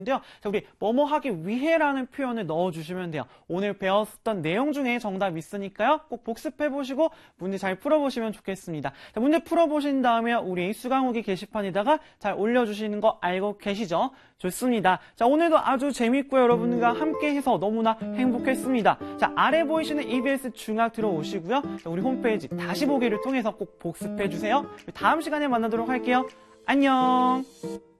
인데요. 자, 우리 뭐뭐 하기 위해라는 표현을 넣어주시면 돼요. 오늘 배웠던 내용 중에 정답 있으니까요. 꼭 복습해보시고 문제 잘 풀어보시면 좋겠습니다. 자, 문제 풀어보신 다음에 우리 수강후기 게시판에다가 잘 올려주시는 거 알고 계시죠? 좋습니다. 자, 오늘도 아주 재밌고요. 여러분과 함께 해서 너무나 행복했습니다. 자, 아래 보이시는 EBS 중학 들어오시고요. 자, 우리 홈페이지 다시 보기를 통해서 꼭 복습해주세요. 다음 시간에 만나도록 할게요. 안녕!